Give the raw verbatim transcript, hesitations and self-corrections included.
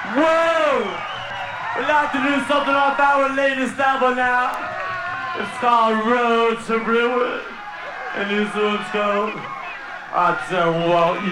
Whoa! We'd like to do something off our latest album now. It's called Road to Ruin. And this one's called I Don't Want You.